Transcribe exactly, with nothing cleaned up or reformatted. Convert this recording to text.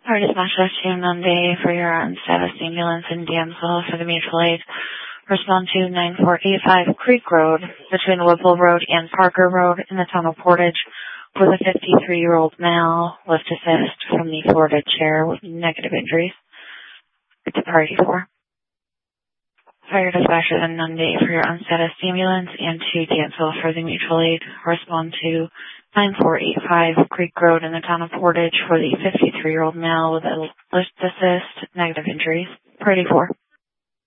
Fire dispatcher to Monday for your on-status ambulance in Dansville for the mutual aid. Respond to nine four eight five Creek Road between Whipple Road and Parker Road in the tunnel portage with a fifty-three-year-old male. Lift assist from the Florida chair with negative injuries. It's a party four. Fire dispatcher in Monday for your on-status ambulance and to Dansville for the mutual aid. Respond to nine four eight five Creek Road in the town of Portage for the fifty-three-year-old male with a lift assist, negative injuries. Party four.